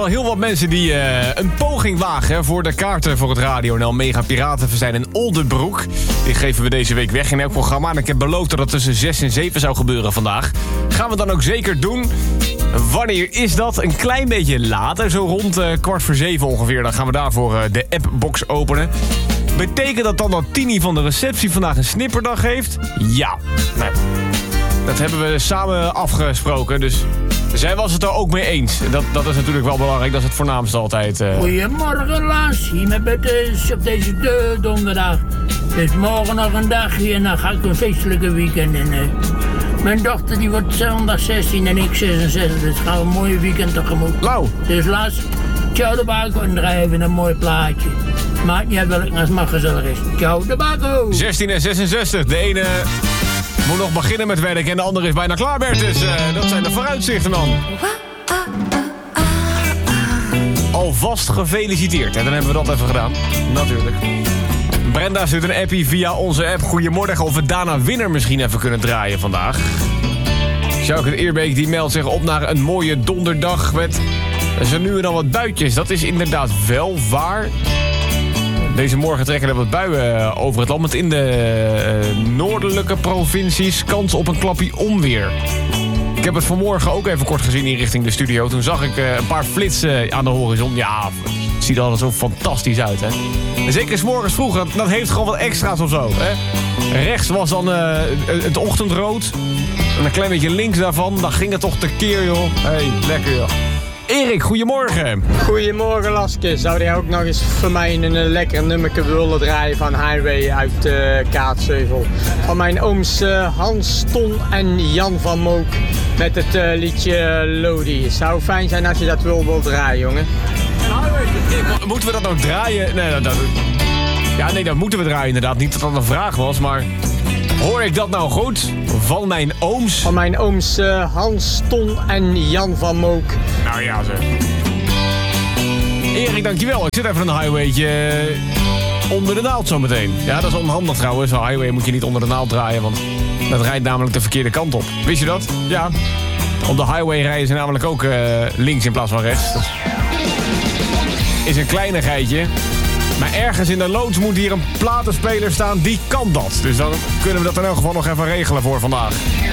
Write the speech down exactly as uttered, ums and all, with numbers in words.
wel heel wat mensen die uh, een poging wagen... Hè, voor de kaarten voor het Radio N L Mega Piratenfestijn in Oldenbroek. Die geven we deze week weg in elk programma. En ik heb beloofd dat het tussen zes en zeven zou gebeuren vandaag. Gaan we dan ook zeker doen. Wanneer is dat? Een klein beetje later, zo rond uh, kwart voor zeven ongeveer. Dan gaan we daarvoor uh, de appbox openen. Betekent dat dan dat Tini van de receptie vandaag een snipperdag heeft? Ja. Nou, dat hebben we samen afgesproken, dus... Zij was het er ook mee eens. Dat, dat is natuurlijk wel belangrijk. Dat is het voornaamste altijd. Uh... Goedemorgen, Lars. Hier met Bettes op deze de donderdag. Dus morgen nog een dagje en dan ga ik een feestelijke weekend in. Uh. Mijn dochter die wordt zondag zestien en ik zesenzestig. Dus gaan we een mooie weekend tegemoet. Lauw. Dus Lars, ciao de bako en drijven een mooi plaatje. Maakt niet uit welk als het maar gezellig is. Ciao de bako. zestien en zesenzestig. De ene... moet nog beginnen met werk en de andere is bijna klaar, Bertus. Uh, dat zijn de vooruitzichten dan. Alvast gefeliciteerd. En dan hebben we dat even gedaan. Natuurlijk. Brenda stuurt een appie via onze app. Goedemorgen, of we Dana Winner misschien even kunnen draaien vandaag. Sjoukje Eerbeek die meldt zich op naar een mooie donderdag met... Er zijn nu en dan wat buitjes. Dat is inderdaad wel waar. Deze morgen trekken er wat buien over het land. Met in de uh, noordelijke provincies kans op een klappie onweer. Ik heb het vanmorgen ook even kort gezien in richting de studio. Toen zag ik uh, een paar flitsen aan de horizon. Ja, het ziet er altijd zo fantastisch uit, hè. En zeker 's morgens vroeg, dat, dat heeft gewoon wat extra's of zo, hè. Rechts was dan uh, het ochtendrood. En een klein beetje links daarvan, dan ging het toch tekeer, joh. Hé, hey, lekker, joh. Erik, goedemorgen. Goedemorgen, Laske. Zou jij ook nog eens voor mij een lekker nummerke willen draaien van Highway uit uh, Kaatsheuvel? Van mijn ooms uh, Hans, Ton en Jan van Mook met het uh, liedje Lodi. Het zou fijn zijn als je dat wil, wil draaien, jongen. Moeten we dat nou draaien? Nee, dat, dat, ja, nee, dat moeten we draaien inderdaad. Niet dat dat een vraag was, maar... Hoor ik dat nou goed? Van mijn ooms? Van mijn ooms uh, Hans, Ton en Jan van Mook. Nou ja, zeg. Erik, dankjewel. Ik zit even een highwaytje onder de naald zometeen. Ja, dat is onhandig trouwens. Een highway moet je niet onder de naald draaien, want dat rijdt namelijk de verkeerde kant op. Wist je dat? Ja. Op de highway rijden ze namelijk ook uh, links in plaats van rechts. Dat is een kleinigheidje. Maar ergens in de loods moet hier een platenspeler staan, die kan dat. Dus dan kunnen we dat in elk geval nog even regelen voor vandaag.